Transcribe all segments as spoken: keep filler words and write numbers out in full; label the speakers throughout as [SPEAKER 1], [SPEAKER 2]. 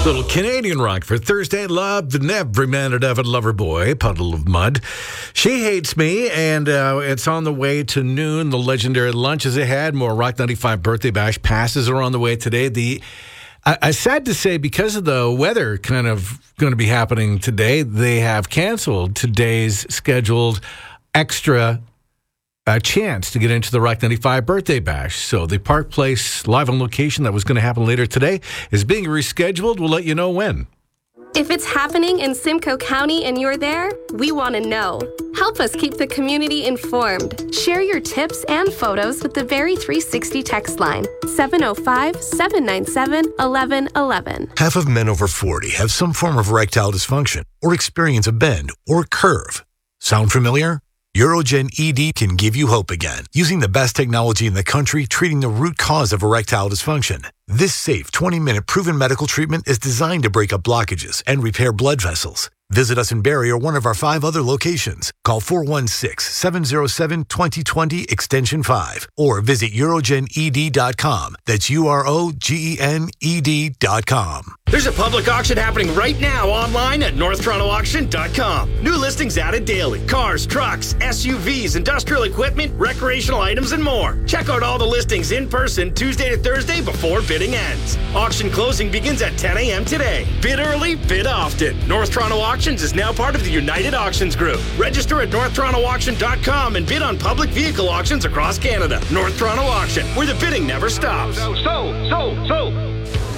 [SPEAKER 1] Little Canadian rock for Thursday. Loved and every minute of it. Lover Boy, Puddle of Mud. She Hates Me, and uh, it's on the way to noon. The legendary lunch is ahead. More Rock ninety-five birthday bash passes are on the way today. The I, I sad to say, because of the weather kind of going to be happening today, they have canceled today's scheduled extra a chance to get into the Rock ninety-five birthday bash. So the Park Place live on location that was going to happen later today is being rescheduled. We'll let you know when.
[SPEAKER 2] If it's happening in Simcoe County and you're there, we want to know. Help us keep the community informed. Share your tips and photos with the Barrie three sixty text line, seven oh five, seven nine seven, one one one one.
[SPEAKER 3] Half of men over forty have some form of erectile dysfunction or experience a bend or curve. Sound familiar? Urogen E D can give you hope again, using the best technology in the country, treating the root cause of erectile dysfunction. This safe twenty-minute proven medical treatment is designed to break up blockages and repair blood vessels. Visit us in Barrie or one of our five other locations. Call four one six, seven oh seven, two oh two oh extension five or visit urogen e d dot com. That's U R O G E N E D dot com.
[SPEAKER 4] There's a public auction happening right now online at north toronto auction dot com. New listings added daily. Cars, trucks, S U Vs, industrial equipment, recreational items, and more. Check out all the listings in person Tuesday to Thursday before bidding ends. Auction closing begins at ten a.m. today. Bid early, bid often. North Toronto Auctions is now part of the United Auctions Group. Register at north toronto auction dot com and bid on public vehicle auctions across Canada. North Toronto Auction, where the bidding never stops. So, so, so, so.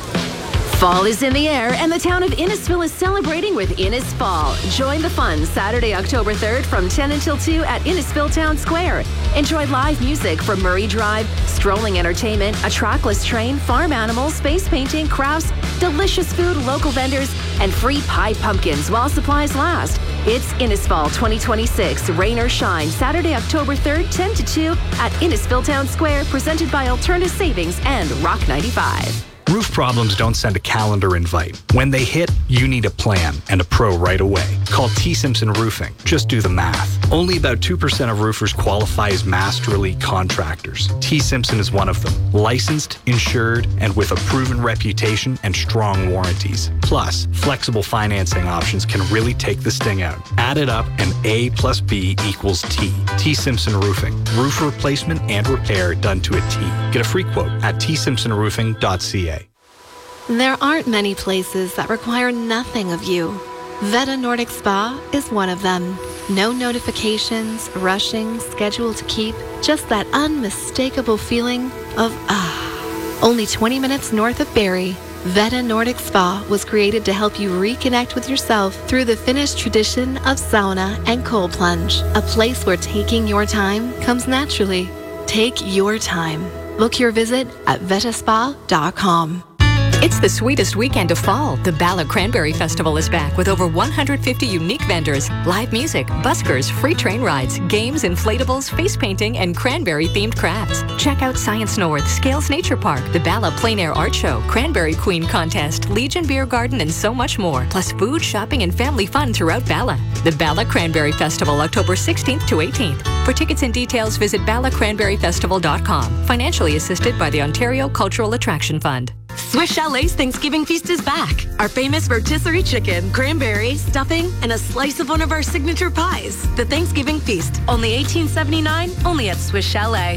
[SPEAKER 5] Fall is in the air, and the town of Innisfil is celebrating with Innis Fall. Join the fun Saturday, October third from ten until two at Innisfil Town Square. Enjoy live music from Murray Drive, strolling entertainment, a trackless train, farm animals, space painting, crafts, delicious food, local vendors, and free pie pumpkins while supplies last. It's Innisfall twenty twenty-six, rain or shine, Saturday, October third, ten to two at Innisfil Town Square, presented by Alternative Savings and Rock ninety-five.
[SPEAKER 6] Roof problems don't send a calendar invite. When they hit, you need a plan and a pro right away. Call T. Simpson Roofing. Just do the math. Only about two percent of roofers qualify as Master Elite contractors. T. Simpson is one of them. Licensed, insured, and with a proven reputation and strong warranties. Plus, flexible financing options can really take the sting out. Add it up and A plus B equals T. T. Simpson Roofing. Roof replacement and repair done to a T. Get a free quote at t simpson roofing dot c a.
[SPEAKER 7] There aren't many places that require nothing of you. Veta Nordic Spa is one of them. No notifications, rushing, schedule to keep, just that unmistakable feeling of ah. Only twenty minutes north of Barrie, Veta Nordic Spa was created to help you reconnect with yourself through the Finnish tradition of sauna and cold plunge. A place where taking your time comes naturally. Take your time. Book your visit at veta spa dot com.
[SPEAKER 8] It's the sweetest weekend of fall. The Bala Cranberry Festival is back with over one hundred fifty unique vendors, live music, buskers, free train rides, games, inflatables, face painting, and cranberry-themed crafts. Check out Science North, Scales Nature Park, the Bala Plein Air Art Show, Cranberry Queen Contest, Legion Beer Garden, and so much more. Plus food, shopping, and family fun throughout Bala. The Bala Cranberry Festival, October sixteenth to eighteenth. For tickets and details, visit bala cranberry festival dot com. Financially assisted by the Ontario Cultural Attraction Fund.
[SPEAKER 9] Swiss Chalet's Thanksgiving Feast is back. Our famous rotisserie chicken, cranberry, stuffing, and a slice of one of our signature pies. The Thanksgiving Feast, only eighteen seventy-nine, only at Swiss Chalet.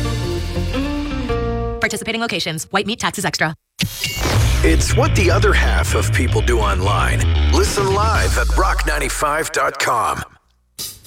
[SPEAKER 9] Participating locations, white meat taxes extra.
[SPEAKER 10] It's what the other half of people do online. Listen live at rock ninety-five dot com.